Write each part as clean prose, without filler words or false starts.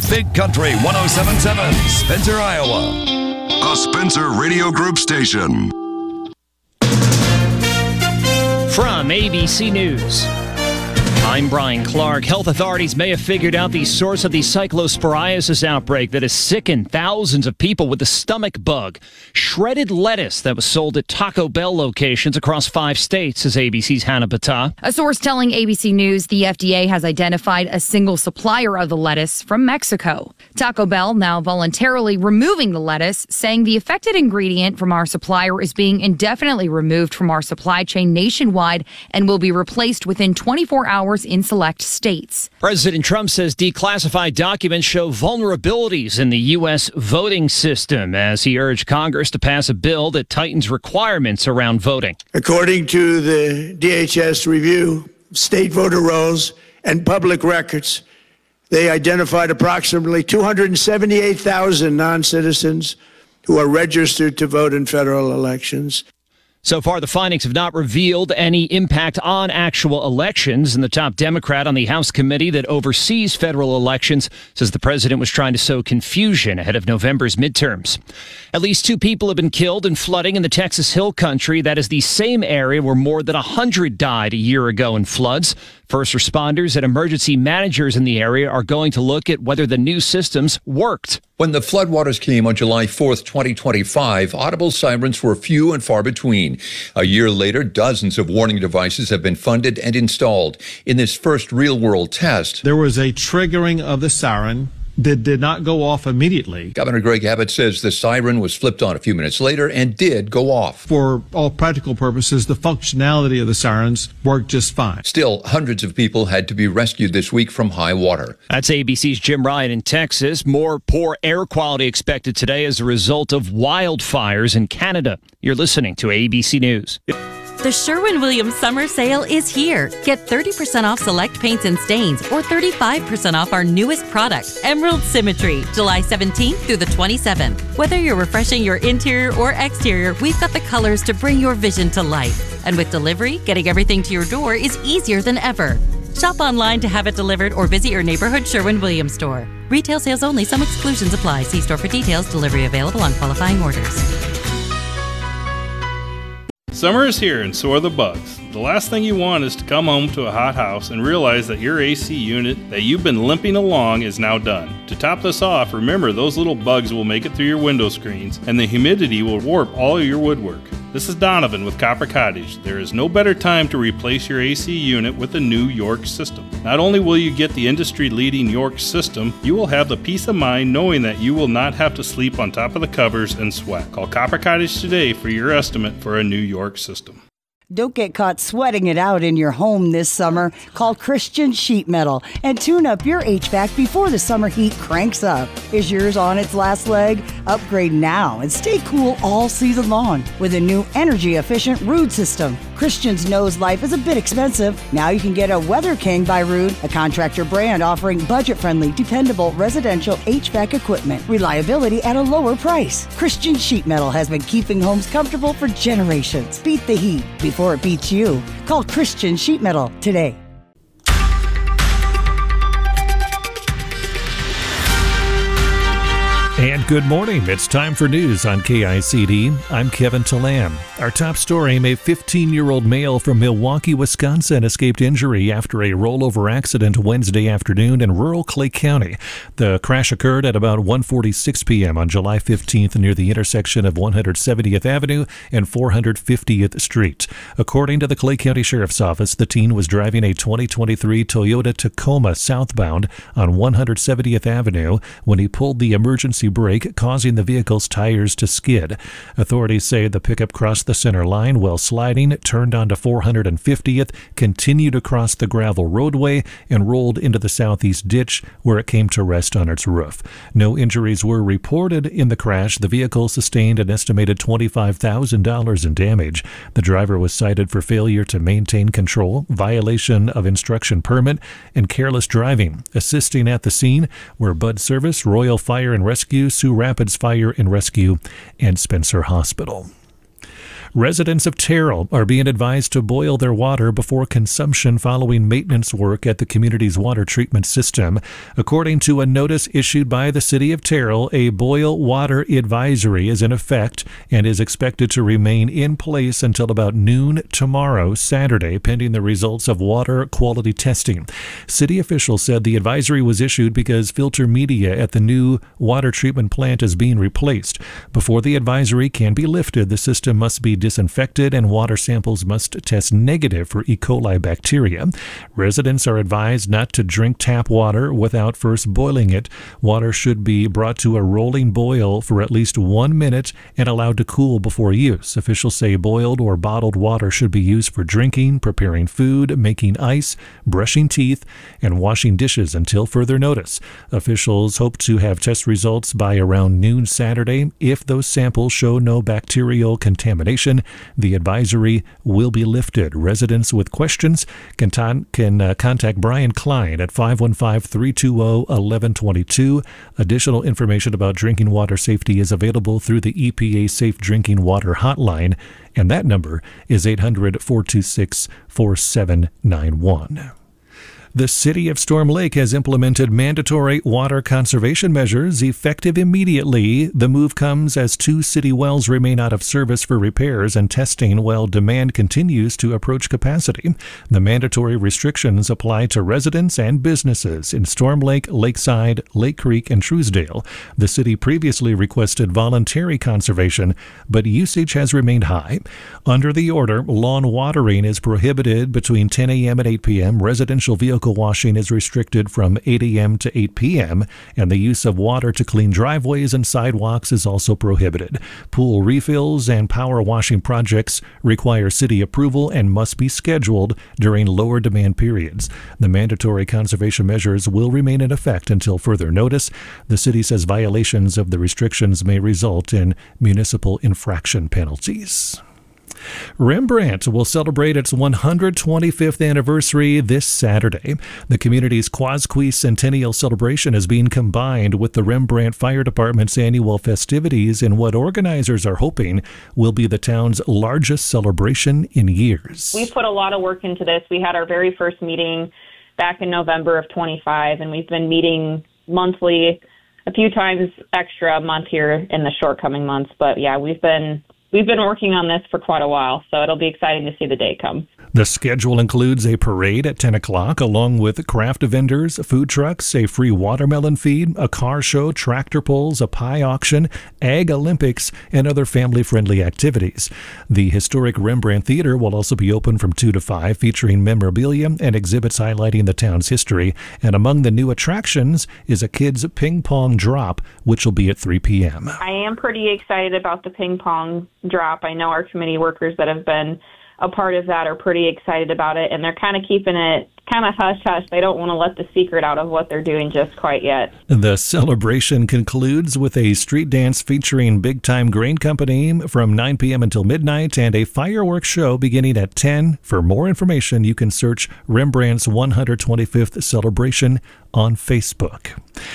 Big Country 107.7, Spencer, Iowa. A Spencer Radio Group station. From ABC News, I'm Brian Clark. Health authorities may have figured out the source of the cyclosporiasis outbreak that has sickened thousands of people with the stomach bug. Shredded lettuce that was sold at Taco Bell locations across 5 states, says ABC's Hannah Batta. A source telling ABC News the FDA has identified a single supplier of the lettuce from Mexico. Taco Bell now voluntarily removing the lettuce, saying the affected ingredient from our supplier is being indefinitely removed from our supply chain nationwide and will be replaced within 24 hours in select states. President Trump says declassified documents show vulnerabilities in the U.S. voting system as he urged Congress to pass a bill that tightens requirements around voting. According to the DHS review of state voter rolls and public records, they identified approximately 278,000 non-citizens who are registered to vote in federal elections. So far, the findings have not revealed any impact on actual elections, and the top Democrat on the House committee that oversees federal elections says the president was trying to sow confusion ahead of November's midterms. At least 2 people have been killed in flooding in the Texas Hill Country. That is the same area where more than 100 died a year ago in floods. First responders and emergency managers in the area are going to look at whether the new systems worked. When the floodwaters came on July 4th, 2025, audible sirens were few and far between. A year later, dozens of warning devices have been funded and installed. In this first real-world test, there was a triggering of the siren that did not go off immediately. Governor Greg Abbott says the siren was flipped on a few minutes later and did go off. For all practical purposes, the functionality of the sirens worked just fine. Still, hundreds of people had to be rescued this week from high water. That's ABC's Jim Ryan in Texas. More poor air quality expected today as a result of wildfires in Canada. You're listening to ABC News. The Sherwin-Williams summer sale is here. Get 30% off select paints and stains or 35% off our newest product, Emerald Symmetry, July 17th through the 27th. Whether you're refreshing your interior or exterior, we've got the colors to bring your vision to life. And with delivery, getting everything to your door is easier than ever. Shop online to have it delivered or visit your neighborhood Sherwin-Williams store. Retail sales only. Some exclusions apply. See store for details. Delivery available on qualifying orders. Summer is here and so are the bugs. The last thing you want is to come home to a hot house and realize that your AC unit that you've been limping along is now done. To top this off, remember those little bugs will make it through your window screens and the humidity will warp all your woodwork. This is Donovan with Copper Cottage. There is no better time to replace your AC unit with the new York system. Not only will you get the industry-leading York system, you will have the peace of mind knowing that you will not have to sleep on top of the covers and sweat. Call Copper Cottage today for your estimate for a new York system. Don't get caught sweating it out in your home this summer. Call Christian Sheet Metal and tune up your HVAC before the summer heat cranks up. Is yours on its last leg? Upgrade now and stay cool all season long with a new energy-efficient Ruud system. Christians knows life is a bit expensive. Now you can get a Weather King by Ruud, a contractor brand offering budget-friendly, dependable residential HVAC equipment. Reliability at a lower price. Christian Sheet Metal has been keeping homes comfortable for generations. Beat the heat before it beats you. Call Christian Sheet Metal today. And good morning. It's time for news on KICD. I'm Kevin Talam. Our top story, a 15-year-old male from Milwaukee, Wisconsin escaped injury after a rollover accident Wednesday afternoon in rural Clay County. The crash occurred at about 1:46 p.m. on July 15th near the intersection of 170th Avenue and 450th Street. According to the Clay County Sheriff's Office, the teen was driving a 2023 Toyota Tacoma southbound on 170th Avenue when he pulled the emergency brake, causing the vehicle's tires to skid. Authorities say the pickup crossed the center line while sliding, turned onto 450th, continued across the gravel roadway, and rolled into the southeast ditch where it came to rest on its roof. No injuries were reported in the crash. The vehicle sustained an estimated $25,000 in damage. The driver was cited for failure to maintain control, violation of instruction permit, and careless driving. Assisting at the scene were Bud Service, Royal Fire and Rescue, Sioux Rapids Fire and Rescue, and Spencer Hospital. Residents of Terrell are being advised to boil their water before consumption following maintenance work at the community's water treatment system. According to a notice issued by the city of Terrell, a boil water advisory is in effect and is expected to remain in place until about noon tomorrow, Saturday, pending the results of water quality testing. City officials said the advisory was issued because filter media at the new water treatment plant is being replaced. Before the advisory can be lifted, the system must be disinfected and water samples must test negative for E. coli bacteria. Residents are advised not to drink tap water without first boiling it. Water should be brought to a rolling boil for at least 1 minute and allowed to cool before use. Officials say boiled or bottled water should be used for drinking, preparing food, making ice, brushing teeth, and washing dishes until further notice. Officials hope to have test results by around noon Saturday. If those samples show no bacterial contamination, the advisory will be lifted. Residents with questions can contact Brian Klein at 515-320-1122. Additional information about drinking water safety is available through the EPA Safe Drinking Water Hotline, and that number is 800-426-4791. The city of Storm Lake has implemented mandatory water conservation measures effective immediately. The move comes as 2 city wells remain out of service for repairs and testing while demand continues to approach capacity. The mandatory restrictions apply to residents and businesses in Storm Lake, Lakeside, Lake Creek, and Truesdale. The city previously requested voluntary conservation, but usage has remained high. Under the order, lawn watering is prohibited between 10 a.m. and 8 p.m. Residential vehicle washing is restricted from 8 a.m. to 8 p.m., and the use of water to clean driveways and sidewalks is also prohibited. Pool refills and power washing projects require city approval and must be scheduled during lower demand periods. The mandatory conservation measures will remain in effect until further notice. The city says violations of the restrictions may result in municipal infraction penalties. Rembrandt will celebrate its 125th anniversary this Saturday. The community's Quasqui Centennial celebration is being combined with the Rembrandt Fire Department's annual festivities in what organizers are hoping will be the town's largest celebration in years. We put a lot of work into this. We had our very first meeting back in November of 25, and we've been meeting monthly, a few times extra a month here in the short coming months. But yeah, we've been working on this for quite a while, so it'll be exciting to see the day come. The schedule includes a parade at 10 o'clock, along with craft vendors, food trucks, a free watermelon feed, a car show, tractor pulls, a pie auction, Ag Olympics, and other family-friendly activities. The historic Rembrandt Theater will also be open from 2 to 5, featuring memorabilia and exhibits highlighting the town's history. And among the new attractions is a kids' ping pong drop, which will be at 3 p.m. I am pretty excited about the ping pong drop. I know our committee workers that have been a part of that are pretty excited about it, and they're kind of keeping it kind of hush-hush. They don't want to let the secret out of what they're doing just quite yet. The celebration concludes with a street dance featuring Big Time Grain Company from 9 p.m. until midnight and a fireworks show beginning at 10. For more information, you can search Rembrandt's 125th celebration on Facebook.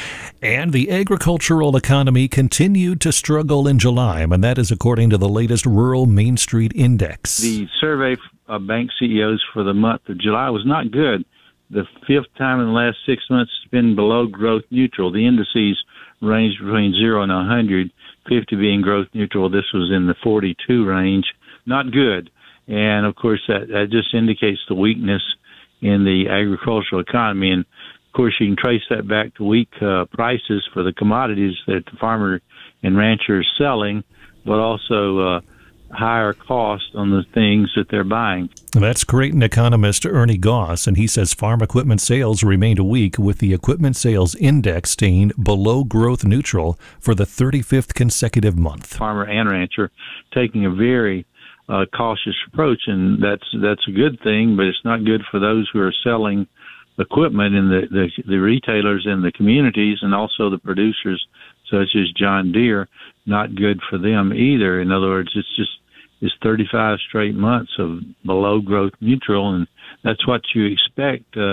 And the agricultural economy continued to struggle in July, and that is according to the latest Rural Main Street Index. The survey of bank CEOs for the month of July was not good. The 5th time in the last 6 months it's been below growth neutral. The indices ranged between 0 and 100, 50 being growth neutral. This was in the 42 range. Not good. And, of course, that just indicates the weakness in the agricultural economy. And, of course, you can trace that back to weak prices for the commodities that the farmer and rancher is selling, but also higher cost on the things that they're buying. That's Creighton economist Ernie Goss, and he says farm equipment sales remained weak, with the equipment sales index staying below growth neutral for the 35th consecutive month. Farmer and rancher taking a very cautious approach, and that's a good thing, but it's not good for those who are selling equipment in the retailers in the communities, and also the producers such as John Deere. Not good for them either. In other words, it's 35 straight months of below growth neutral, and that's what you expect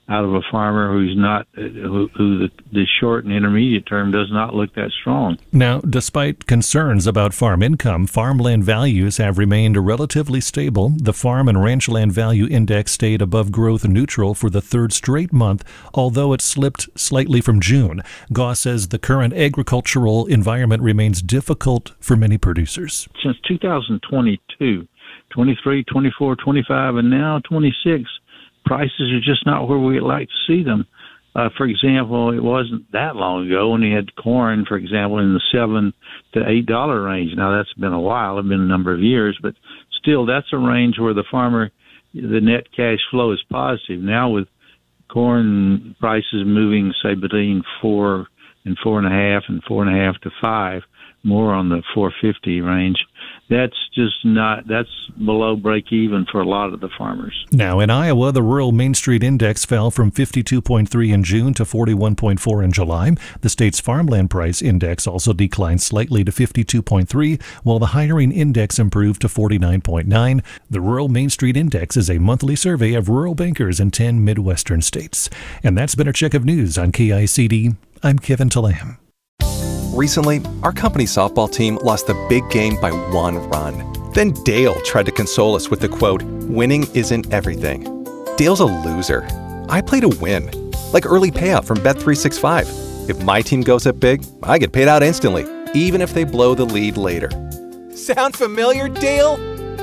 out of a farmer who's not who the short and intermediate term does not look that strong. Now, despite concerns about farm income, farmland values have remained relatively stable. The Farm and Ranchland Value Index stayed above growth neutral for the third straight month, although it slipped slightly from June. Goss says the current agricultural environment remains difficult for many producers. Since 2022, 23, 24, 25, and now 26, prices are just not where we'd like to see them. For example, it wasn't that long ago when we had corn, for example, in the $7 to $8 range. Now, that's been a while. It's been a number of years, but still, that's a range where the farmer, the net cash flow is positive. Now, with corn prices moving, say, between 4 and 4.5 and 4.5 to 5, more on the 450 range. That's just not, that's below break even for a lot of the farmers. Now in Iowa, the Rural Main Street Index fell from 52.3 in June to 41.4 in July. The state's farmland price index also declined slightly to 52.3, while the hiring index improved to 49.9. The Rural Main Street Index is a monthly survey of rural bankers in 10 Midwestern states. And that's been our check of news on KICD. I'm Kevin Talam. Recently, our company softball team lost the big game by 1 run. Then Dale tried to console us with the quote, "Winning isn't everything." Dale's a loser. I play to win, like early payout from Bet365. If my team goes up big, I get paid out instantly, even if they blow the lead later. Sound familiar, Dale?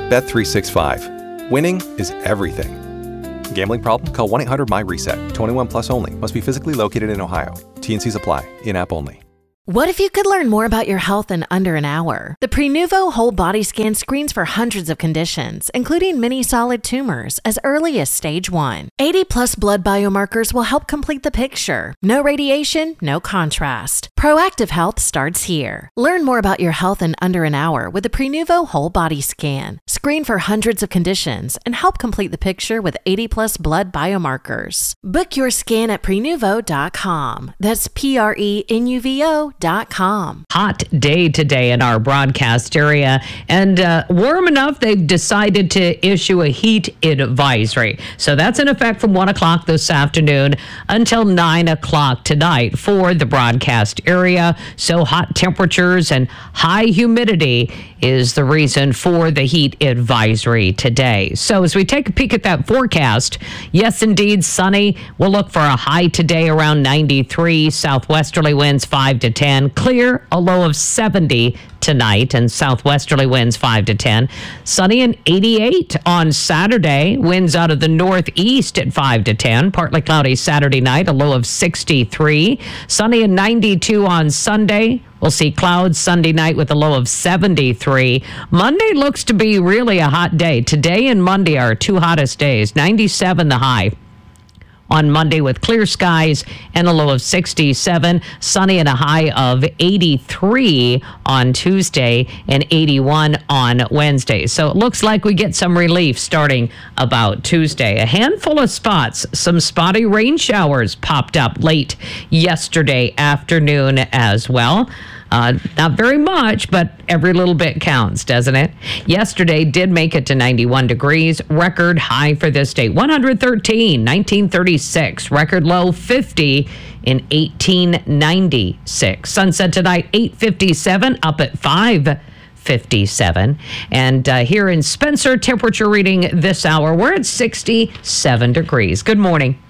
Bet365. Winning is everything. Gambling problem? Call 1-800-MY-RESET. 21 plus only. Must be physically located in Ohio. T&Cs apply. In-app only. What if you could learn more about your health in under an hour? The Prenuvo Whole Body Scan screens for hundreds of conditions, including many solid tumors, as early as stage 1. 80-plus blood biomarkers will help complete the picture. No radiation, no contrast. Proactive health starts here. Learn more about your health in under an hour with the Prenuvo Whole Body Scan. Screen for hundreds of conditions and help complete the picture with 80-plus blood biomarkers. Book your scan at Prenuvo.com. That's Prenuvo.com. Hot day today in our broadcast area, and warm enough they've decided to issue a heat advisory. So that's in effect from 1 o'clock this afternoon until 9 o'clock tonight for the broadcast area. So hot temperatures and high humidity is the reason for the heat advisory today. So as we take a peek at that forecast, yes, indeed, sunny. We'll look for a high today around 93, southwesterly winds 5 to 10, clear, a low of 70 tonight, and southwesterly winds 5 to 10. Sunny and 88 on Saturday, winds out of the northeast at 5 to 10. Partly cloudy Saturday night, a low of 63. Sunny and 92 on Sunday. We'll see clouds Sunday night with a low of 73. Monday looks to be really a hot day. Today and Monday are our two hottest days. 97 the high on Monday with clear skies and a low of 67. Sunny and a high of 83 on Tuesday and 81 on Wednesday. So it looks like we get some relief starting about Tuesday. A handful of spots, some spotty rain showers popped up late yesterday afternoon as well. Not very much, but every little bit counts, doesn't it? Yesterday did make it to 91 degrees. Record high for this date, 113, 1936. Record low, 50 in 1896. Sunset tonight, 8:57, up at 5:57. And here in Spencer, temperature reading this hour, we're at 67 degrees. Good morning.